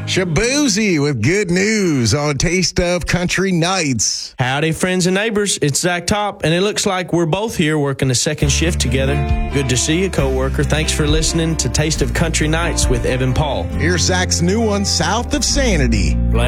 Shabuzi with good news on Taste of Country Nights. Howdy, friends and neighbors. It's Zach Top, and it looks like we're both here working a second shift together. Good to see you, coworker. Thanks for listening to Taste of Country Nights with Evan Paul. Here's Zach's new one, South of Sanity. Play